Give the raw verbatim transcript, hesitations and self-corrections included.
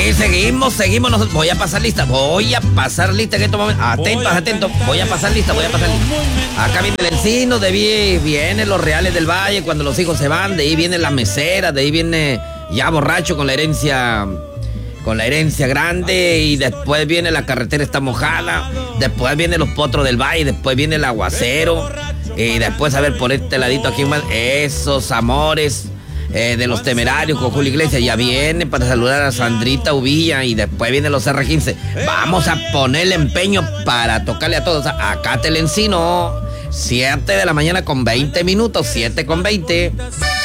Sí, seguimos, seguimos. Nosotros. Voy a pasar lista, voy a pasar lista en estos momentos. Atentos, atentos. Voy a pasar lista, voy a pasar lista. Acá viene el encino, de ahí vienen los reales del valle cuando los hijos se van, de ahí viene la mesera, de ahí viene ya borracho con la herencia, con la herencia grande, y después viene la carretera está mojada, después vienen los potros del valle, después viene el aguacero, y después a ver por este ladito aquí más, esos amores. Eh, de los Temerarios con Julio Iglesias ya viene para saludar a Sandrita Uvilla, y después viene los R quince. Vamos a ponerle empeño para tocarle a todos. Acá te el encino, siete de la mañana con veinte minutos, siete con veinte.